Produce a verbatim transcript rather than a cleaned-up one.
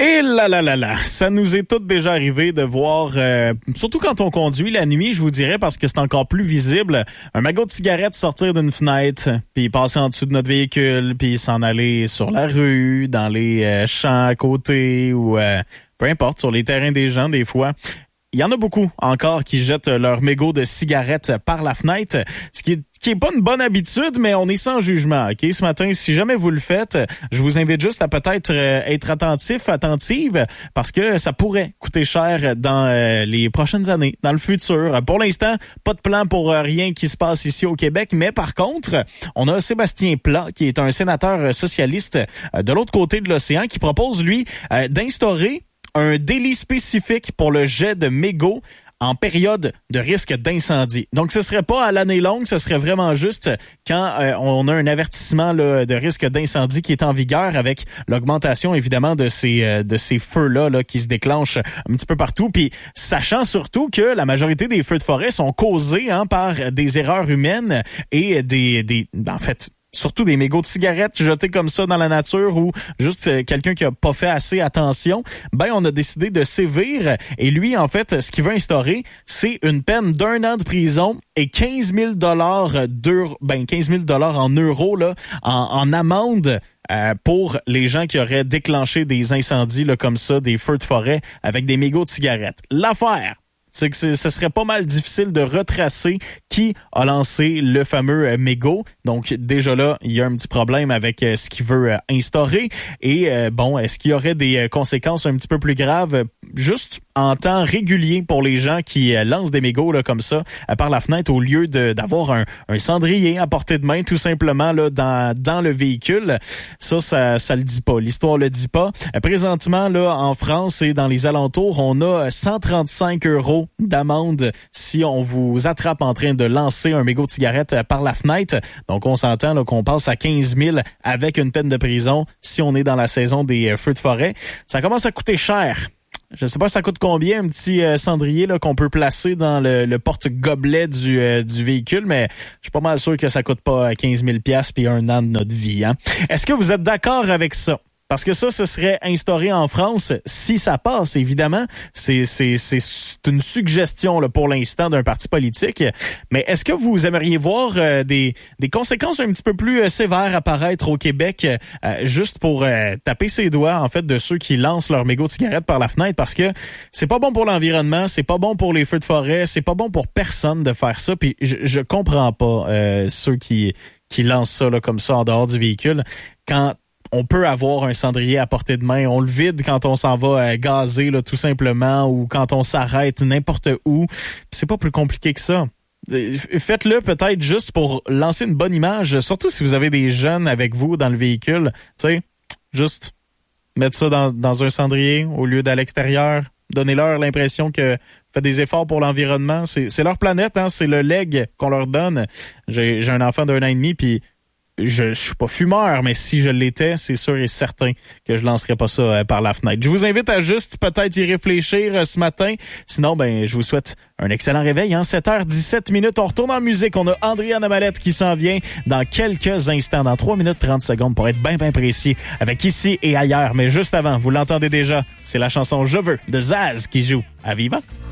Et là là là là, ça nous est tout déjà arrivé de voir, euh, surtout quand on conduit la nuit, je vous dirais, parce que c'est encore plus visible, un magot de cigarette sortir d'une fenêtre, puis passer en dessous de notre véhicule, puis s'en aller sur la rue, dans les euh, champs à côté, ou euh, peu importe, sur les terrains des gens des fois. Il y en a beaucoup encore qui jettent leur mégot de cigarette par la fenêtre, ce qui est, qui est pas une bonne habitude, mais on est sans jugement. Ok, ce matin, si jamais vous le faites, je vous invite juste à peut-être euh, être attentif, attentive, parce que ça pourrait coûter cher dans euh, les prochaines années, dans le futur. Pour l'instant, pas de plan pour euh, rien qui se passe ici au Québec, mais par contre, on a Sébastien Plats, qui est un sénateur socialiste euh, de l'autre côté de l'océan, qui propose, lui, euh, d'instaurer un délit spécifique pour le jet de mégots en période de risque d'incendie. Donc, ce serait pas à l'année longue, ce serait vraiment juste quand euh, on a un avertissement là, de risque d'incendie qui est en vigueur avec l'augmentation, évidemment, de ces euh, de ces feux-là là, qui se déclenchent un petit peu partout. Puis, sachant surtout que la majorité des feux de forêt sont causés hein, par des erreurs humaines et des... des en fait... surtout des mégots de cigarettes jetés comme ça dans la nature ou juste euh, quelqu'un qui a pas fait assez attention, ben on a décidé de sévir. Et lui, en fait, ce qu'il veut instaurer, c'est une peine d'un an de prison et quinze mille dollars d'euros, ben quinze mille dollars en euros là, en, en amende euh, pour les gens qui auraient déclenché des incendies là, comme ça, des feux de forêt avec des mégots de cigarettes. L'affaire, c'est que ce serait pas mal difficile de retracer qui a lancé le fameux euh, mégot. Donc, déjà là, il y a un petit problème avec euh, ce qu'il veut euh, instaurer. Et euh, bon, est-ce qu'il y aurait des euh, conséquences un petit peu plus graves euh, juste en temps régulier pour les gens qui euh, lancent des mégots là, comme ça euh, par la fenêtre au lieu de d'avoir un, un cendrier à portée de main tout simplement là dans dans le véhicule? Ça, ça, ça le dit pas. L'histoire le dit pas. Euh, présentement, là, en France et dans les alentours, on a cent trente-cinq euros d'amende si on vous attrape en train de lancer un mégot de cigarette par la fenêtre. Donc, on s'entend là, qu'on passe à quinze mille avec une peine de prison si on est dans la saison des euh, feux de forêt. Ça commence à coûter cher. Je sais pas ça coûte combien un petit euh, cendrier là qu'on peut placer dans le, le porte-gobelet du euh, du véhicule, mais je suis pas mal sûr que ça coûte pas quinze mille piastres puis un an de notre vie. Hein? Est-ce que vous êtes d'accord avec ça? Parce que ça, ce serait instauré en France si ça passe, évidemment. C'est, c'est, c'est une suggestion là, pour l'instant d'un parti politique. Mais est-ce que vous aimeriez voir euh, des, des conséquences un petit peu plus euh, sévères apparaître au Québec euh, juste pour euh, taper ses doigts, en fait, de ceux qui lancent leur mégot de cigarette par la fenêtre? Parce que c'est pas bon pour l'environnement, c'est pas bon pour les feux de forêt, c'est pas bon pour personne de faire ça. Puis je, je comprends pas euh, ceux qui, qui lancent ça là, comme ça en dehors du véhicule. Quand on peut avoir un cendrier à portée de main. On le vide quand on s'en va euh, gazer, là, tout simplement, ou quand on s'arrête n'importe où. C'est pas plus compliqué que ça. Faites-le peut-être juste pour lancer une bonne image, surtout si vous avez des jeunes avec vous dans le véhicule. Tu sais, juste mettre ça dans, dans un cendrier au lieu d'aller à l'extérieur. Donnez-leur l'impression que vous faites des efforts pour l'environnement. C'est, c'est leur planète, hein, c'est le leg qu'on leur donne. J'ai, j'ai un enfant d'un an et demi, puis Je, je suis pas fumeur, mais si je l'étais, c'est sûr et certain que je lancerais pas ça euh, par la fenêtre. Je vous invite à juste peut-être y réfléchir euh, ce matin. Sinon, ben, je vous souhaite un excellent réveil. Hein? sept heures dix-sept minutes. On retourne en musique. On a Andréane Amalette qui s'en vient dans quelques instants, dans trois minutes trente secondes pour être bien, bien précis avec Ici et Ailleurs. Mais juste avant, vous l'entendez déjà, c'est la chanson Je veux de Zaz qui joue à Viva.